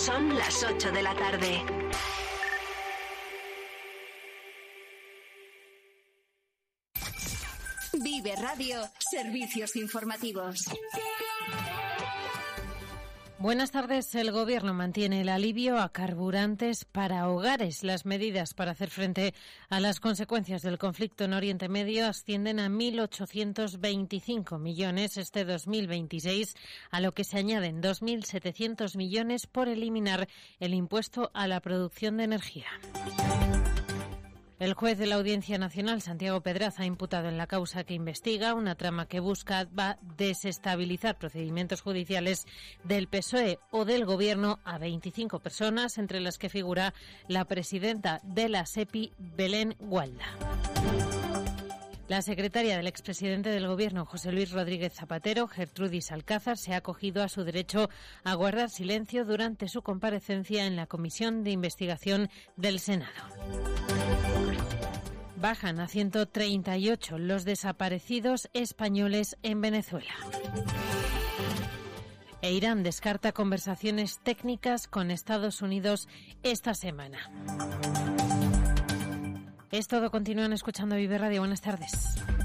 Son las 8 de la tarde. Vive Radio, servicios informativos. Buenas tardes. El Gobierno mantiene el alivio a carburantes para hogares. Las medidas para hacer frente a las consecuencias del conflicto en Oriente Medio ascienden a 1.825 millones este 2026, a lo que se añaden 2.700 millones por eliminar el impuesto a la producción de energía. El juez de la Audiencia Nacional, Santiago Pedraz, ha imputado en la causa que investiga una trama que busca desestabilizar procedimientos judiciales del PSOE o del Gobierno a 25 personas, entre las que figura la presidenta de la SEPI, Belén Gualda. La secretaria del expresidente del Gobierno, José Luis Rodríguez Zapatero, Gertrudis Alcázar, se ha acogido a su derecho a guardar silencio durante su comparecencia en la Comisión de Investigación del Senado. Bajan a 138 los desaparecidos españoles en Venezuela. E Irán descarta conversaciones técnicas con Estados Unidos esta semana. Es todo. Continúan escuchando Vive Radio. Buenas tardes.